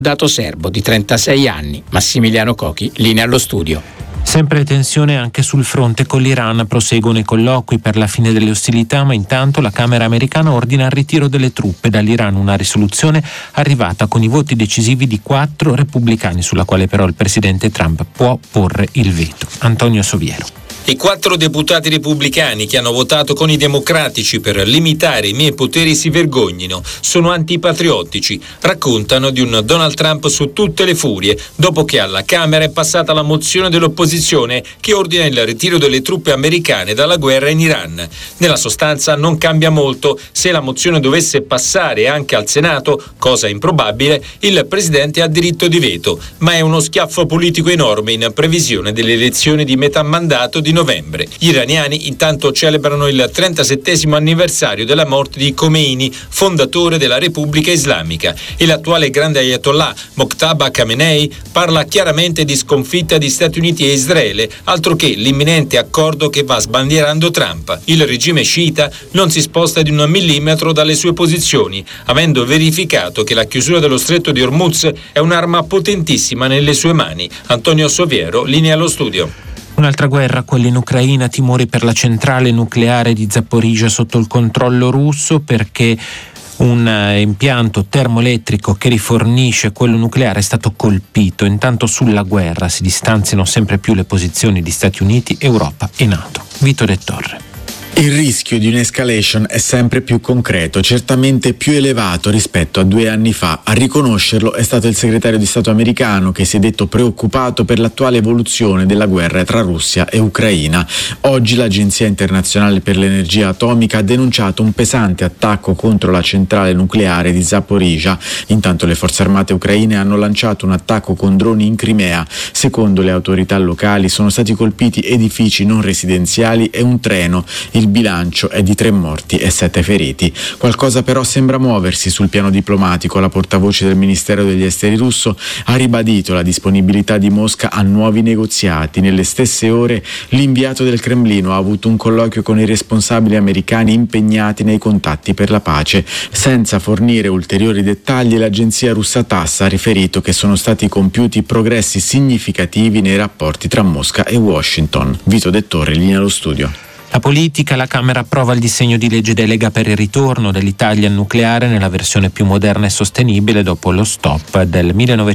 dato serbo di 36 anni. Massimiliano Cochi, linea allo studio. Sempre tensione anche sul fronte con l'Iran, proseguono i colloqui per la fine delle ostilità, ma intanto la Camera americana ordina il ritiro delle truppe dall'Iran, una risoluzione arrivata con i voti decisivi di 4 repubblicani, sulla quale però il presidente Trump può porre il veto. Antonio Soviero. I 4 deputati repubblicani che hanno votato con i democratici per limitare i miei poteri si vergognino, sono antipatriottici, raccontano di un Donald Trump su tutte le furie, dopo che alla Camera è passata la mozione dell'opposizione che ordina il ritiro delle truppe americane dalla guerra in Iran. Nella sostanza non cambia molto, se la mozione dovesse passare anche al Senato, cosa improbabile, il presidente ha diritto di veto, ma è uno schiaffo politico enorme in previsione delle elezioni di metà mandato di novembre. Gli iraniani intanto celebrano il 37° anniversario della morte di Khomeini, fondatore della Repubblica Islamica, e l'attuale grande ayatollah Mojtaba Khamenei parla chiaramente di sconfitta di Stati Uniti e Israele, altro che l'imminente accordo che va sbandierando Trump. Il regime sciita non si sposta di 1 millimetro dalle sue posizioni, avendo verificato che la chiusura dello stretto di Hormuz è un'arma potentissima nelle sue mani. Antonio Soviero, linea allo studio. Un'altra guerra, quella in Ucraina, timori per la centrale nucleare di Zaporizhzhia sotto il controllo russo, perché un impianto termoelettrico che rifornisce quello nucleare è stato colpito. Intanto sulla guerra si distanziano sempre più le posizioni di Stati Uniti, Europa e NATO. Vito De Torre. Il rischio di un'escalation è sempre più concreto, certamente più elevato rispetto a 2 anni fa. A riconoscerlo è stato il segretario di Stato americano, che si è detto preoccupato per l'attuale evoluzione della guerra tra Russia e Ucraina. Oggi l'Agenzia Internazionale per l'Energia Atomica ha denunciato un pesante attacco contro la centrale nucleare di Zaporizhzhia. Intanto le forze armate ucraine hanno lanciato un attacco con droni in Crimea. Secondo le autorità locali sono stati colpiti edifici non residenziali e un treno. Il bilancio è di 3 morti e 7 feriti. Qualcosa però sembra muoversi sul piano diplomatico. La portavoce del Ministero degli Esteri russo ha ribadito la disponibilità di Mosca a nuovi negoziati. Nelle stesse ore l'inviato del Cremlino ha avuto un colloquio con i responsabili americani impegnati nei contatti per la pace. Senza fornire ulteriori dettagli, l'agenzia russa TASS ha riferito che sono stati compiuti progressi significativi nei rapporti tra Mosca e Washington. Vito De Torre, linea allo studio. La politica, la Camera approva il disegno di legge delega per il ritorno dell'Italia al nucleare nella versione più moderna e sostenibile dopo lo stop del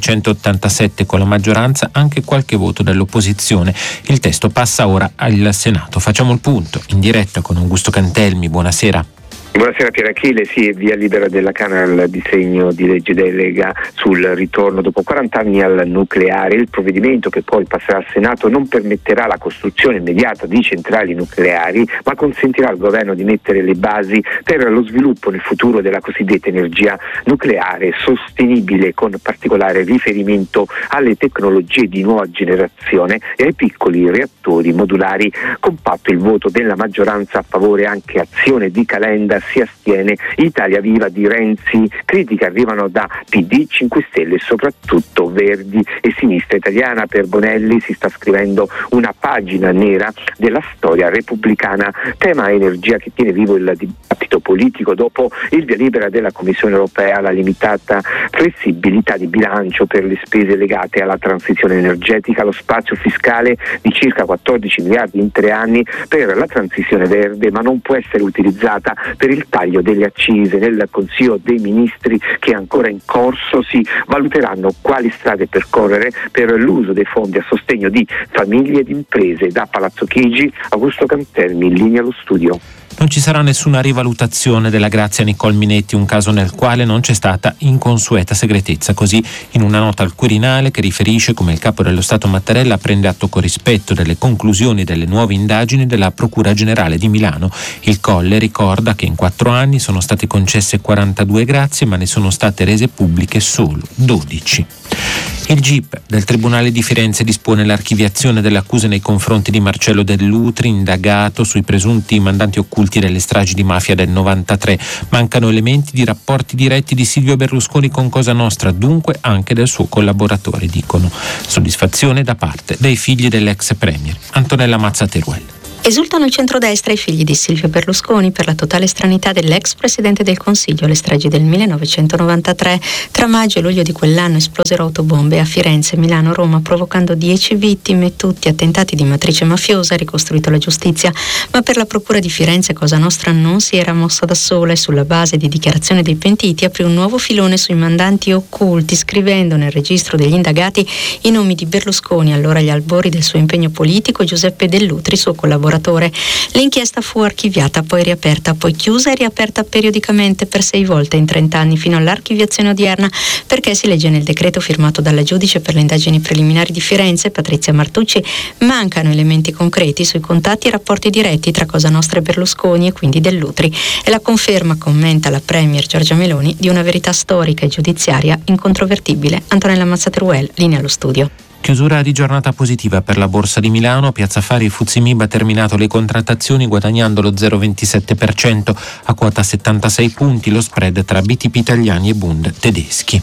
1987 con la maggioranza, anche qualche voto dell'opposizione. Il testo passa ora al Senato. Facciamo il punto in diretta con Augusto Cantelmi. Buonasera. Buonasera Pier Achille, sì, via libera della Camera il disegno di legge delega sul ritorno dopo 40 anni al nucleare. Il provvedimento, che poi passerà al Senato, non permetterà la costruzione immediata di centrali nucleari, ma consentirà al governo di mettere le basi per lo sviluppo nel futuro della cosiddetta energia nucleare sostenibile, con particolare riferimento alle tecnologie di nuova generazione e ai piccoli reattori modulari compatto. Il voto della maggioranza a favore, anche Azione di Calenda si astiene. Italia Viva di Renzi, critiche arrivano da PD, 5 Stelle e soprattutto Verdi e Sinistra Italiana. Per Bonelli si sta scrivendo una pagina nera della storia repubblicana. Tema energia che tiene vivo il dibattito politico dopo il via libera della Commissione Europea alla limitata flessibilità di bilancio per le spese legate alla transizione energetica, lo spazio fiscale di circa 14 miliardi in 3 anni per la transizione verde, ma non può essere utilizzata per il taglio delle accise. Nel Consiglio dei Ministri, che è ancora in corso, si valuteranno quali strade percorrere per l'uso dei fondi a sostegno di famiglie ed imprese. Da Palazzo Chigi, Augusto Cantelmi, in linea allo studio. Non ci sarà nessuna rivalutazione della Grazia Nicole Minetti, un caso nel quale non c'è stata inconsueta segretezza. Così, in una nota al Quirinale che riferisce come il capo dello Stato Mattarella prende atto con rispetto delle conclusioni delle nuove indagini della Procura Generale di Milano. Il Colle ricorda che in 4 anni sono state concesse 42 grazie, ma ne sono state rese pubbliche solo 12. Il GIP del Tribunale di Firenze dispone l'archiviazione delle accuse nei confronti di Marcello Dell'Utri, indagato sui presunti mandanti occulti delle stragi di mafia del 93. Mancano elementi di rapporti diretti di Silvio Berlusconi con Cosa Nostra, dunque anche del suo collaboratore, dicono. Soddisfazione da parte dei figli dell'ex premier. Antonella Mazza Teruel. Esultano il centrodestra e i figli di Silvio Berlusconi per la totale stranità dell'ex presidente del Consiglio alle stragi del 1993. Tra maggio e luglio di quell'anno esplosero autobombe a Firenze, Milano, Roma, provocando 10 vittime, tutti attentati di matrice mafiosa, ha ricostruito la giustizia. Ma per la procura di Firenze Cosa Nostra non si era mossa da sola e sulla base di dichiarazioni dei pentiti aprì un nuovo filone sui mandanti occulti, scrivendo nel registro degli indagati i nomi di Berlusconi, allora agli albori del suo impegno politico, e Giuseppe Dell'Utri, suo collaboratore. L'inchiesta fu archiviata, poi riaperta, poi chiusa e riaperta periodicamente per 6 volte in 30 anni fino all'archiviazione odierna, perché si legge nel decreto firmato dalla giudice per le indagini preliminari di Firenze, Patrizia Martucci, mancano elementi concreti sui contatti e rapporti diretti tra Cosa Nostra e Berlusconi e quindi Dell'Utri. E la conferma, commenta la premier Giorgia Meloni, di una verità storica e giudiziaria incontrovertibile. Antonella Mazzateruel, linea allo studio. Chiusura di giornata positiva per la Borsa di Milano. Piazza Affari FTSE MIB ha terminato le contrattazioni guadagnando lo 0,27% a quota 76 punti, lo spread tra BTP italiani e Bund tedeschi.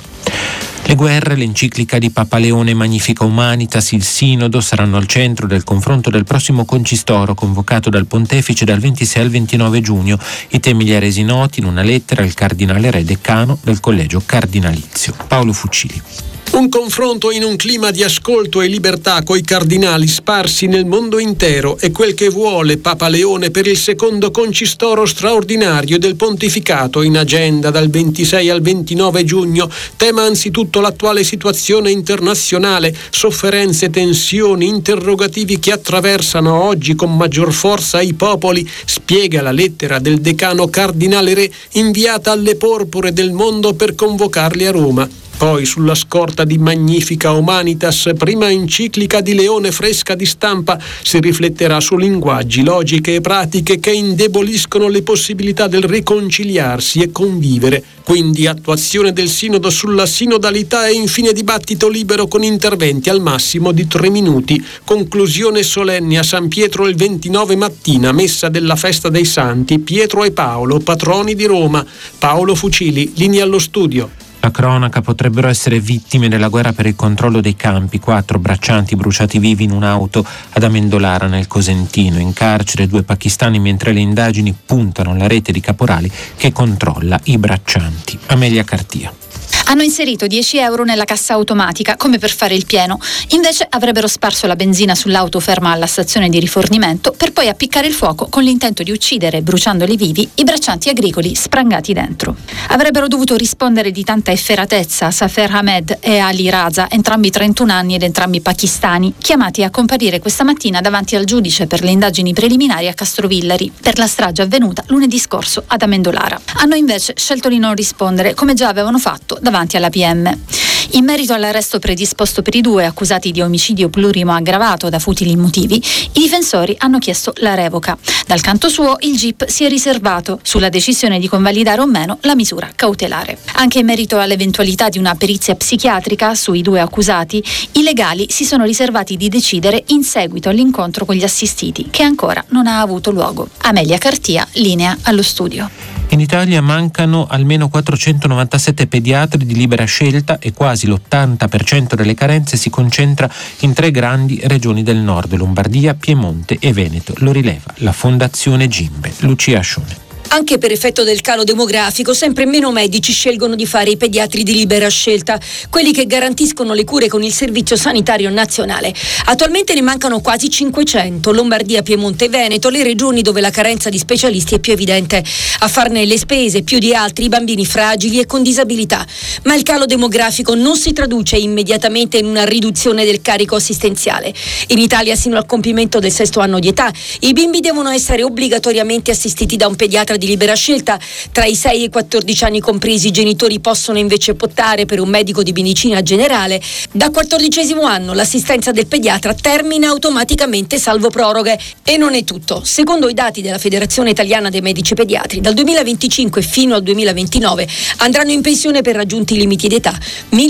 Le guerre, l'enciclica di Papa Leone Magnifica Humanitas, il Sinodo saranno al centro del confronto del prossimo concistoro convocato dal Pontefice dal 26 al 29 giugno. I temi li ha resi noti in una lettera il cardinale re decano del collegio cardinalizio. Paolo Fucili. Un confronto in un clima di ascolto e libertà coi cardinali sparsi nel mondo intero è quel che vuole Papa Leone per il secondo concistoro straordinario del pontificato in agenda dal 26 al 29 giugno. Tema anzitutto l'attuale situazione internazionale, sofferenze, tensioni, interrogativi che attraversano oggi con maggior forza i popoli, spiega la lettera del decano cardinale re inviata alle porpore del mondo per convocarli a Roma. Poi, sulla scorta di Magnifica Humanitas, prima enciclica di Leone fresca di stampa, si rifletterà su linguaggi, logiche e pratiche che indeboliscono le possibilità del riconciliarsi e convivere. Quindi attuazione del sinodo sulla sinodalità e infine dibattito libero con interventi al massimo di 3 minuti. Conclusione solenne a San Pietro il 29 mattina, messa della festa dei santi, Pietro e Paolo, patroni di Roma. Paolo Fucili, linea allo studio. La cronaca: potrebbero essere vittime della guerra per il controllo dei campi 4 braccianti bruciati vivi in un'auto ad Amendolara nel Cosentino. In carcere 2 pakistani mentre le indagini puntano alla rete di caporali che controlla i braccianti. Amelia Cartia. Hanno inserito 10 euro nella cassa automatica come per fare il pieno, invece avrebbero sparso la benzina sull'auto ferma alla stazione di rifornimento per poi appiccare il fuoco con l'intento di uccidere, bruciandoli vivi, i braccianti agricoli sprangati dentro. Avrebbero dovuto rispondere di tanta efferatezza Safer Ahmed e Ali Raza, entrambi 31 anni ed entrambi pakistani, chiamati a comparire questa mattina davanti al giudice per le indagini preliminari a Castrovillari per la strage avvenuta lunedì scorso ad Amendolara. Hanno invece scelto di non rispondere, come già avevano fatto davanti alla PM. In merito all'arresto predisposto per i 2 accusati di omicidio plurimo aggravato da futili motivi, i difensori hanno chiesto la revoca. Dal canto suo, il GIP si è riservato sulla decisione di convalidare o meno la misura cautelare. Anche in merito all'eventualità di una perizia psichiatrica sui 2 accusati, i legali si sono riservati di decidere in seguito all'incontro con gli assistiti, che ancora non ha avuto luogo. Amelia Cartia, linea allo studio. In Italia mancano almeno 497 pediatri di libera scelta e quasi l'80% delle carenze si concentra in 3 grandi regioni del nord: Lombardia, Piemonte e Veneto. Lo rileva la Fondazione Gimbe. Lucia Ascione. Anche per effetto del calo demografico, sempre meno medici scelgono di fare i pediatri di libera scelta, quelli che garantiscono le cure con il Servizio Sanitario Nazionale. Attualmente ne mancano quasi 500, Lombardia, Piemonte e Veneto, le regioni dove la carenza di specialisti è più evidente. A farne le spese più di altri i bambini fragili e con disabilità. Ma il calo demografico non si traduce immediatamente in una riduzione del carico assistenziale. In Italia, sino al compimento del 6° anno di età, i bimbi devono essere obbligatoriamente assistiti da un pediatra di libera scelta. Tra i 6 e i 14 anni compresi, i genitori possono invece optare per un medico di medicina generale. Da 14° anno l'assistenza del pediatra termina automaticamente salvo proroghe. E non è tutto. Secondo i dati della Federazione Italiana dei Medici Pediatri, dal 2025 fino al 2029 andranno in pensione per raggiunti i limiti di età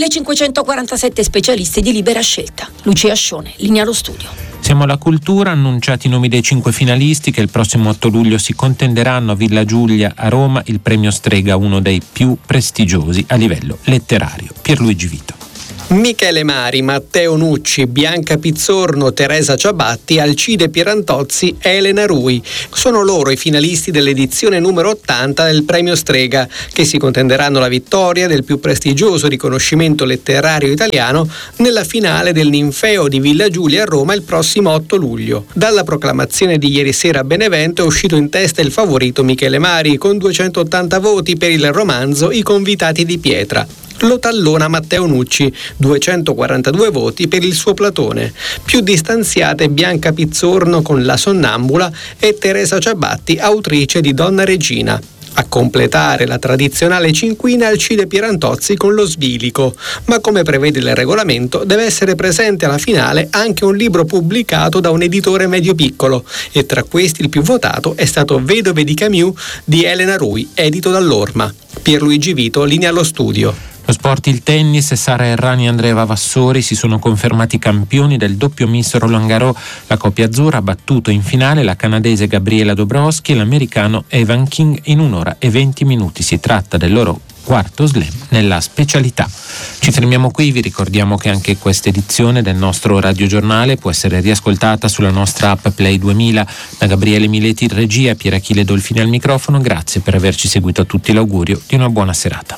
1547 specialisti di libera scelta. Lucia Ascione, linea allo studio. Siamo alla cultura. Annunciati i nomi dei 5 finalisti che il prossimo 8 luglio si contenderanno a Villa Giulia a Roma il premio Strega, uno dei più prestigiosi a livello letterario. Pierluigi Vito. Michele Mari, Matteo Nucci, Bianca Pizzorno, Teresa Ciabatti, Alcide Pierantozzi, Elena Rui. Sono loro i finalisti dell'edizione numero 80 del Premio Strega, che si contenderanno la vittoria del più prestigioso riconoscimento letterario italiano nella finale del Ninfeo di Villa Giulia a Roma il prossimo 8 luglio. Dalla proclamazione di ieri sera a Benevento è uscito in testa il favorito Michele Mari, con 280 voti per il romanzo I convitati di pietra. Lo tallona Matteo Nucci, 242 voti per il suo Platone. Più distanziate Bianca Pizzorno con La Sonnambula e Teresa Ciabatti, autrice di Donna Regina. A completare la tradizionale cinquina Alcide Pierantozzi con Lo Svilico, ma come prevede il regolamento deve essere presente alla finale anche un libro pubblicato da un editore medio-piccolo, e tra questi il più votato è stato Vedove di Camus di Elena Rui, edito dall'Orma. Pierluigi Vito, linea allo studio. Lo sport, il tennis, Sara Errani e Andrea Vavassori si sono confermati campioni del doppio misto Roland Garros. La coppia azzurra ha battuto in finale la canadese Gabriela Dabrowski e l'americano Evan King in 1 ora e 20 minuti. Si tratta del loro quarto slam nella specialità. Ci fermiamo qui, vi ricordiamo che anche questa edizione del nostro radiogiornale può essere riascoltata sulla nostra app Play 2000. Da Gabriele Mileti in regia, Pier Achille Dolfini al microfono, grazie per averci seguito, a tutti l'augurio di una buona serata.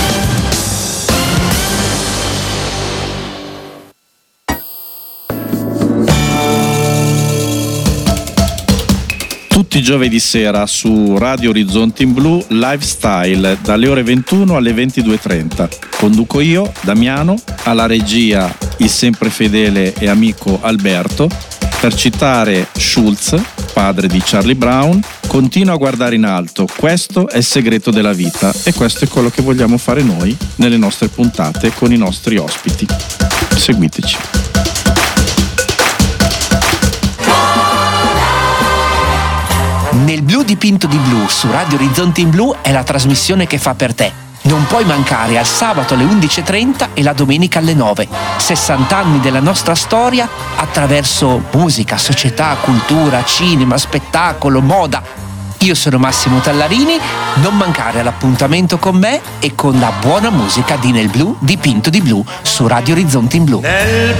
Tutti i giovedì sera su Radio Orizzonte in Blu, Lifestyle, dalle ore 21 alle 22:30. Conduco io, Damiano, alla regia il sempre fedele e amico Alberto. Per citare Schulz, padre di Charlie Brown, continua a guardare in alto, questo è il segreto della vita e questo è quello che vogliamo fare noi nelle nostre puntate con i nostri ospiti. Seguiteci. Nel blu dipinto di blu su Radio Orizzonte in Blu è la trasmissione che fa per te. Non puoi mancare al sabato alle 11:30 e la domenica alle 9. 60 anni della nostra storia attraverso musica, società, cultura, cinema, spettacolo, moda. Io sono Massimo Tallarini, non mancare all'appuntamento con me e con la buona musica di Nel blu dipinto di blu su Radio Orizzonte in Blu.